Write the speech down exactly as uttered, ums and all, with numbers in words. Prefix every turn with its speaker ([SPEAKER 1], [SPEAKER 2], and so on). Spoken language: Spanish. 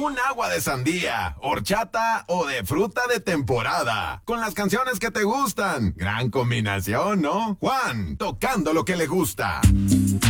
[SPEAKER 1] un agua de sandía, horchata o de fruta de temporada. Con las canciones que te gustan. Gran combinación, ¿no? Juan, tocando lo que le gusta.